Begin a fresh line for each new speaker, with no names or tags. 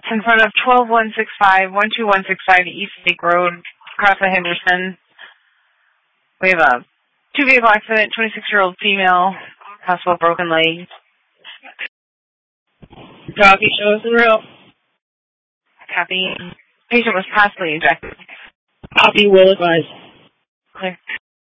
It's in front of 12165 East Lake Road, across the Henderson. We have a two-vehicle accident, 26-year-old female, possible broken leg.
Copy, show us the route.
Copy. Patient was possibly ejected.
Copy, will advise.
Clear.